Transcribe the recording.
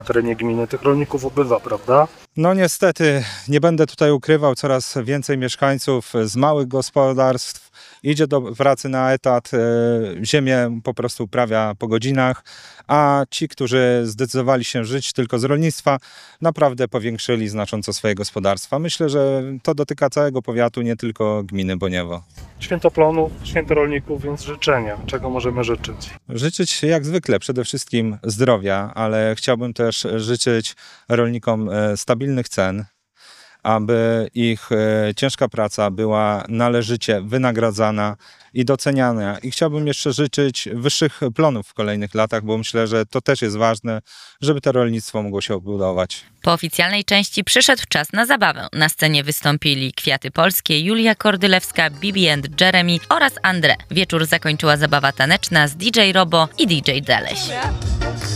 Na terenie gminy tych rolników ubywa, prawda? No niestety, nie będę tutaj ukrywał, coraz więcej mieszkańców z małych gospodarstw idzie do pracy na etat, ziemię po prostu uprawia po godzinach, a ci, którzy zdecydowali się żyć tylko z rolnictwa, naprawdę powiększyli znacząco swoje gospodarstwa. Myślę, że to dotyka całego powiatu, nie tylko gminy Boniewo. Święto plonów, święto rolników, więc życzenia. Czego możemy życzyć? Życzyć jak zwykle przede wszystkim zdrowia, ale chciałbym też życzyć rolnikom stabilnych cen, aby ich ciężka praca była należycie wynagradzana i doceniana. I chciałbym jeszcze życzyć wyższych plonów w kolejnych latach, bo myślę, że to też jest ważne, żeby to rolnictwo mogło się odbudować. Po oficjalnej części przyszedł czas na zabawę. Na scenie wystąpili Kwiaty Polskie, Julia Kordylewska, Bibi and Jeremy oraz André. Wieczór zakończyła zabawa taneczna z DJ Robo i DJ Deleś.